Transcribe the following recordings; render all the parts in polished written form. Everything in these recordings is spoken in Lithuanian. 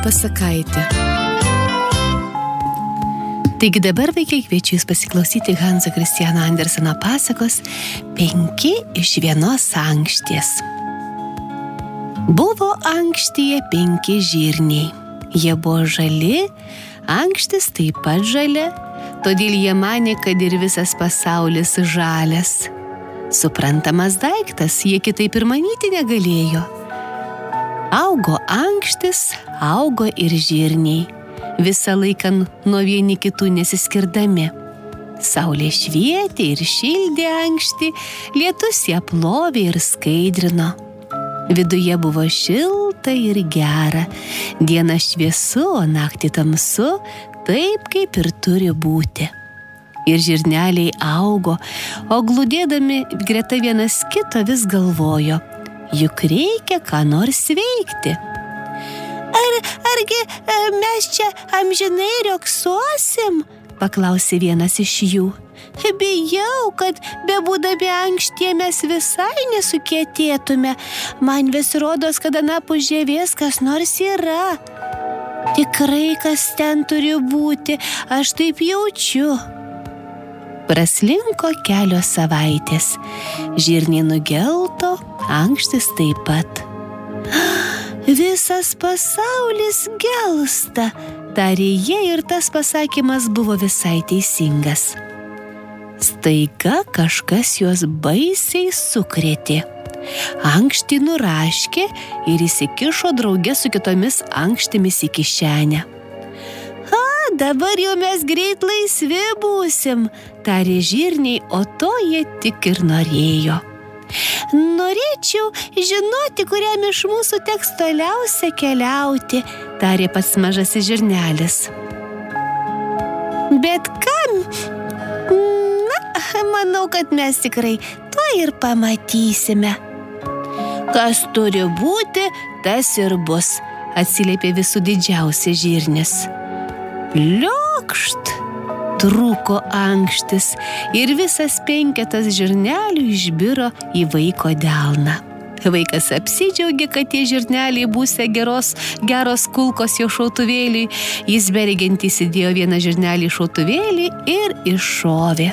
pasakaitė. Taigi dabar, vaikai, kviečiu jūs pasiklausyti Hanso Kristiano Anderseno pasakos 5 iš vienos ankšties. Buvo ankštyje 5 žirniai. Jie buvo žali, ankštis taip pat žalia, todėl jie manė, kad ir visas pasaulis žalias. Suprantamas daiktas, jie kitaip ir manyti negalėjo. Augo ankštis, augo ir žirniai, visą laiką nuo vieni kitų nesiskirdami. Saulė švietė ir šildė ankštį, lietus ją plovė ir skaidrino. Viduje buvo šilta ir gera, diena šviesu, o naktį tamsu, taip kaip ir turi būti. Ir žirneliai augo, o glūdėdami greta vienas kito vis galvojo, juk reikia ką nors veikti. Argi mes čia amžinai riogsosim? Paklausė vienas iš jų. Bijau, kad bebūdami ankštie mes visai nesukietėtume. Man vis rodos, kad anapus žievės kas nors yra. Tikrai kas ten turi būti, aš taip jaučiu. Praslinko kelios savaitės. Žirniai nugelto, ankštis taip pat. Visas pasaulis gelsta, tarė jie, ir tas pasakymas buvo visai teisingas. Staiga kažkas juos baisiai sukrėtė. Ankštį nuraškė ir įsikišo drauge su kitomis ankštimis į kišenę. Dabar jau mes greit laisvi būsim, tarė žirniai, o to jie tik ir norėjo. Norėčiau žinoti, kuriam iš mūsų teks toliausia keliauti, tarė pats mažasis žirnelis. Bet kam? Manau, kad mes tikrai to ir pamatysime. Kas turi būti, tas ir bus, atsiliepė visų didžiausias žirnis. Liokšt, trūko ankštis ir visas 5 žirnelių išbiro į vaiko delną. Vaikas apsidžiaugė, kad tie žirneliai būsią geros kulkos jo šautuvėliui. Jis beregint įsidėjo vieną žirnelį į šautuvėlį ir iššovė.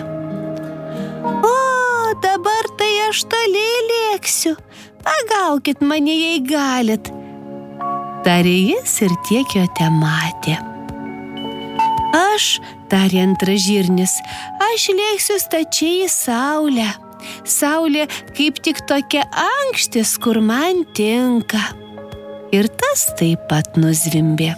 Dabar tai aš toli lėksiu. Pagaukit mane, jei galit, tarė jis ir tiek jo tematė. Aš, tarė antras žirnis, aš lėksiu stačiai į saulę. Saulė kaip tik tokia ankštis, kur man tinka. Ir tas taip pat nuzvimbė.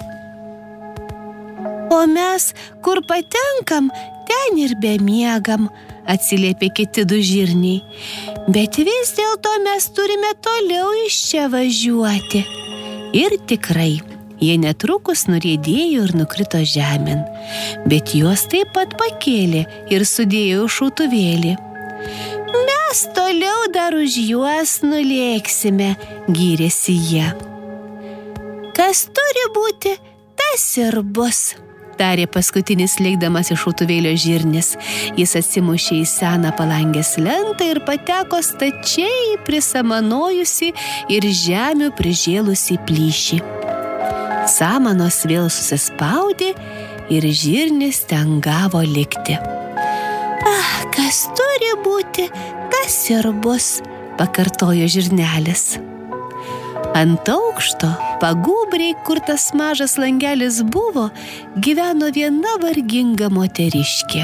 O mes, kur patenkam, ten ir bemiegam, atsiliepė kiti 2 žirniai. Bet vis dėlto mes turime toliau iš čia važiuoti. Ir tikrai, jie netrukus nuriedėjo ir nukrito žemėn, bet juos taip pat pakėlė ir sudėjo į šautuvėlį. Mes toliau dar už juos nulėksime, gyrėsi jie. Kas turi būti, tas ir bus, tarė paskutinis lėkdamas iš šautuvėlio žirnis. Jis atsimušė į seną palangės lentą ir pateko stačiai prisamanojusi ir žemių prižėlusi plyšį. Samanos vėl susispaudė ir žirnis ten gavo likti. Kas turi būti, tas ir bus, pakartojo žirnelis. Ant aukšto, pagūbriai, kur tas mažas langelis buvo, gyveno viena varginga moteriškė.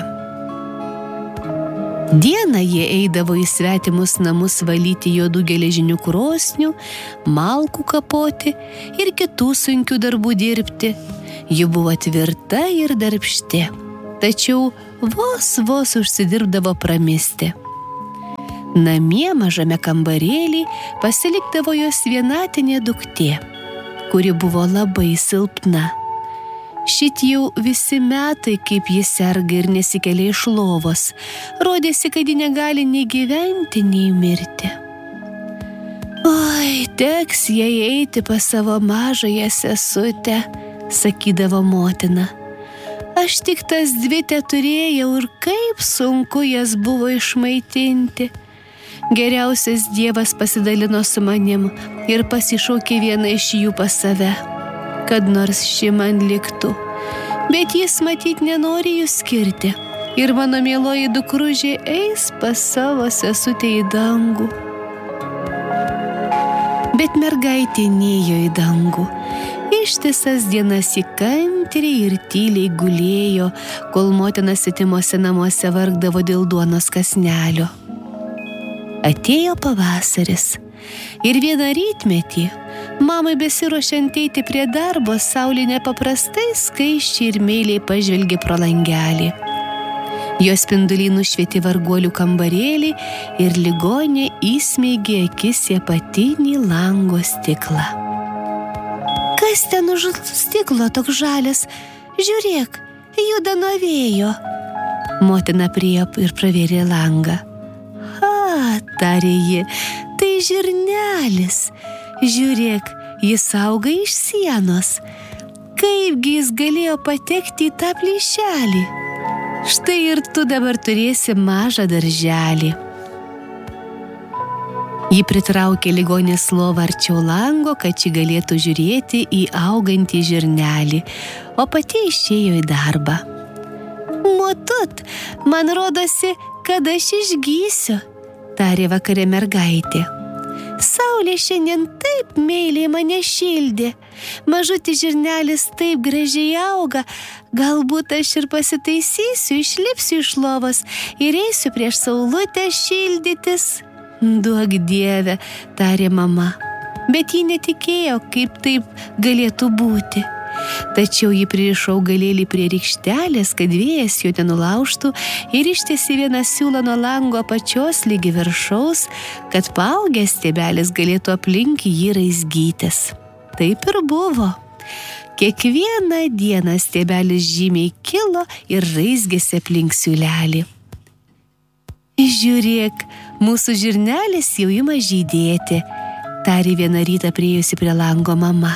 Dieną jie eidavo į svetimus namus valyti juodų geležinių krosnių, malkų kapoti ir kitų sunkių darbų dirbti. Ji buvo tvirta ir darbšti, tačiau vos užsidirbdavo pramisti. Namie mažame kambarėlį pasilikdavo jos vienatinė duktė, kuri buvo labai silpna. Šit jau visi metai, kaip ji serga ir nesikelia iš lovos, rodėsi, kad ji negali nei gyventi, nei mirti. Oi, teks jai eiti pas savo mažąją sesutę, sakydavo motina. Aš tik tas 2 teturėjau ir kaip sunku jas buvo išmaitinti. Geriausias Dievas pasidalino su manim ir pasišaukė vieną iš jų pas save. kad nors ši man liktų, bet jis matyt nenori jų skirti. Ir mano mieloji dukružė eis pas savo sesutę į dangų. Bet mergaitė nėjo į dangų. Ištisas dienas ji kantriai ir tyliai gulėjo, kol motina svetimuose namuose vargdavo dėl duonos kąsnelio. Atėjo pavasaris ir vieną rytmetį, mamai besiruošiant eiti prie darbo, saulė nepaprastai skaisčiai ir meiliai pažvelgė pro langelį. Jos spinduliai nušvietė varguolių kambarėlį ir ligonė įsmeigė akis į apatinį lango stiklą. Kas ten už stiklo toks žalias? Žiūrėk, juda nuo vėjo. Motina priėjo ir pravėrė langą. Tarė ji, tai žirnelis. Žiūrėk, jis auga iš sienos. Kaipgi jis galėjo patekti į tą plyšelį? Štai ir tu dabar turėsi mažą darželį. Ji pritraukė ligonės lovą arčiau lango, kad ši galėtų žiūrėti į augantį žirnelį, o pati išėjo į darbą. Motut, man rodosi, kad aš išgysiu, tarė vakare mergaitė. Saulė šiandien taip meiliai mane šildė. Mažutis žirnelis taip gražiai auga. Galbūt aš ir pasitaisysiu, išlipsiu iš lovos ir eisiu prieš saulutę šildytis. Duok Dieve, tarė mama. Bet ji netikėjo, kaip taip galėtų būti. Tačiau ji pririšo augalėlį prie rykštelės, kad vėjas jo nenulaužtų, ir ištiesė vieną siūlą nuo lango apačios ligi viršaus, kad paaugęs stiebelis galėtų aplink jį raizgytis. Taip ir buvo. Kiekvieną dieną stiebelis žymiai kilo ir raizgėsi aplink siūlelį. Žiūrėk, mūsų žirnelis jau ima žydėti, tarė vieną rytą priėjusi prie lango mama.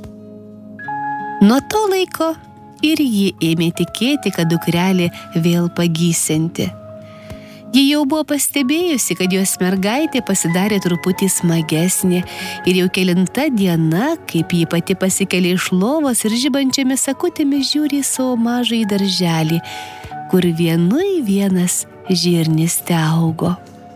Nuo to laiko ir ji ėmė tikėti, kad dukrelė vėl pagysianti. Ji jau buvo pastebėjusi, kad jos mergaitė pasidarė truputį smagesnė ir jau kelinta diena, kaip ji pati pasikelia iš lovos ir žibančiamis akutėmis žiūri į savo mažąjį darželį, kur vienas žirnis teaugo.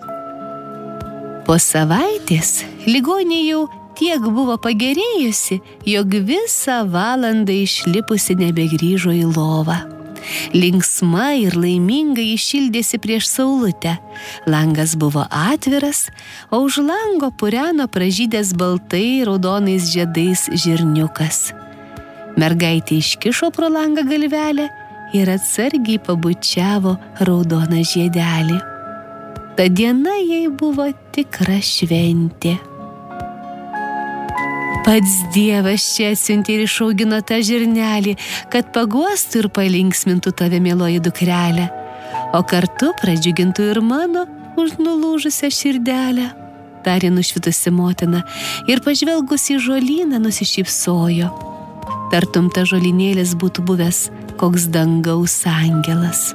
Po savaitės ligonė jau tiek buvo pagerėjusi, jog visą valandą išlipusi nebegrįžo į lovą. Linksma ir laiminga išildėsi prieš saulutę. Langas buvo atviras, o už lango pureno pražydęs baltai raudonais žiedais žirniukas. Mergaitė iškišo pro langą galvelę ir atsargiai pabučiavo raudoną žiedelį. Ta diena jai buvo tikra šventė. Pats Dievas čia atsiuntė ir išaugino tą žirnelį, kad paguostų ir palinksmintų tave, mieloji dukrelė, o kartu pradžiugintų ir mano už nulūžusią širdelę, tarė nušvitusi motina ir pažvelgusi į žolyną nusišypsojo. Tartum ta žolynėlis būtų buvęs koks dangaus angelas.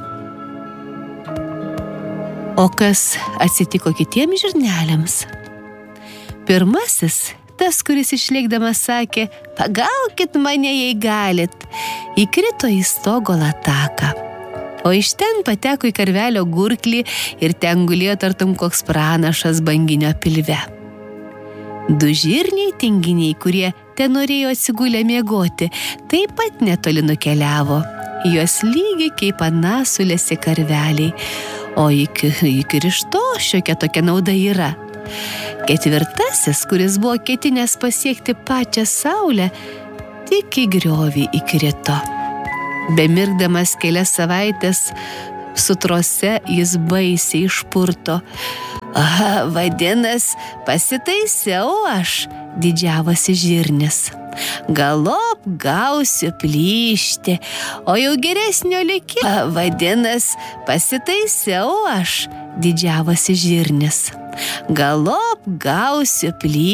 O kas atsitiko kitiems žirneliams? Pirmasis, tas, kuris išlėkdamas sakė, pagaukit mane, jei galit, įkrito į stogo lataką. O iš ten pateko į karvelio gurklį ir ten gulėjo tartum koks pranašas banginio pilve. Du žirniai tinginiai, kurie ten norėjo atsigulę miegoti, taip pat netoli nukeliavo. Juos lygiai kaip anasulėsi karveliai, o įkrišto šiokia tokia nauda yra. Ketvirtasis, kuris buvo ketinęs pasiekti pačią saulę, tik į griovį įkrito. Bemirkdamas kelias savaitės sutrose jis baisiai išpurto. Vadinas, pasitaisiau aš, didžiavosi žirnis. Galop gausiu plyšti, o jau geresnio likimo. Vadinas, pasitaisiau aš, didžiavosi žirnis. Galop gausiu plyšti.